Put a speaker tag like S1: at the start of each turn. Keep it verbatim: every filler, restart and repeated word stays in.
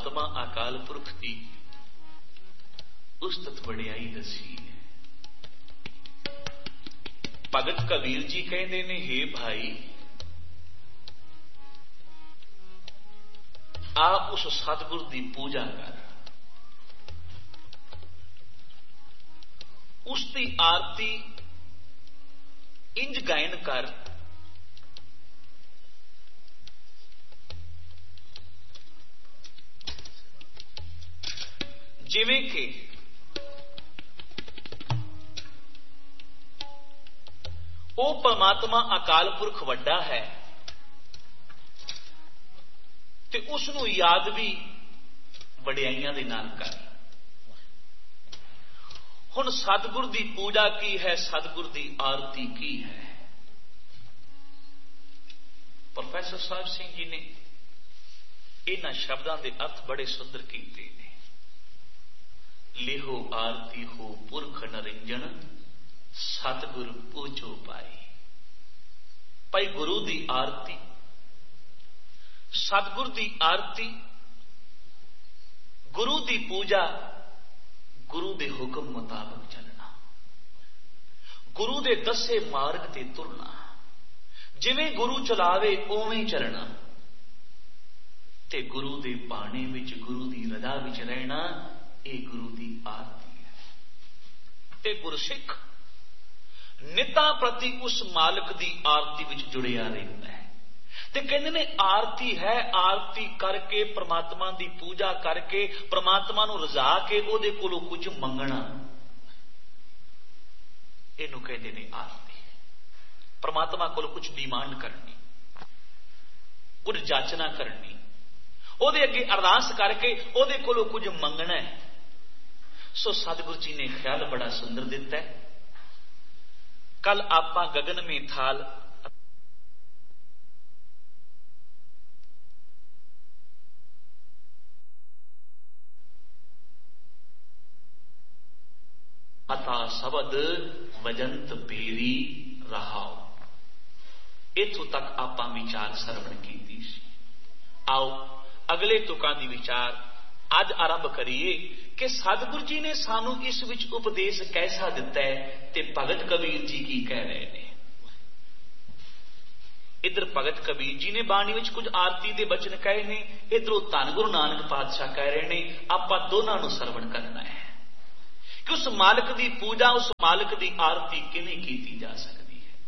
S1: परमात्मा अकाल पुरख की उस्तत वडियाई दसी है। भगत कबीर जी कहते ने, हे भाई आ उस सतगुर की पूजा कर, उसकी आरती इंज गायन कर जिवें कि वो परमात्मा अकाल पुरख वड्डा है ते उसनूं याद भी वडियाइयां दे नाल कर। हुण सतगुर दी पूजा की है, सतगुर दी आरती की है। प्रोफैसर साहब सिंह जी ने इन्हां शब्दां दे अर्थ बड़े सुंदर कीते ने। लिहो आरती हो पुरख नरिंजन, सतगुर पूजो पाई। भाई गुरु दी आरती, सतगुर दी आरती, गुरु दी पूजा, गुरु दे हुक्म मुताबिक चलना, गुरु दे दसे मार्ग ते तुरना, जिवें गुरु चलावे उवें चलना ते गुरु दे बाणे विच, गुरु दी रजा विच रहना, ये गुरु दी आरती है। ते गुरसिख निता प्रति उस मालिक दी आरती विच जुड़िया रहता है। ते कहते ने आरती है, आरती करके परमात्मा दी पूजा करके परमात्मा नूं रजा के ओदे कोलों कुछ मंगना, इहनूं कहते ने आरती। परमात्मा कोलों कुछ डिमांड करनी, कुछ जाचना करनी, ओदे अगे अरदास करके ओदे कोलों कुछ मंगना है। सो सतगुरु जी ने ख्याल बड़ा सुंदर दिता है। कल आपां गगन में थाल अता शब्द वजंत पेरी रहाओ, इथों तक आपां विचार सरवण कीती सी। आओ अगले तुकां दी विचार अज आरंभ करिए कि सतगुरु जी ने सानू इस विच उपदेश कैसा दिता है ते भगत कबीर जी की कह रहे हैं। इधर भगत कबीर जी ने बाणी विच कुछ आरती दे बचन कहे ने, इधरों धन गुरु नानक पातशाह कह रहे हैं। आपां दोनों नूं सरवण करना है कि उस मालिक दी पूजा, उस मालिक दी आरती किवें कीती जा सकती।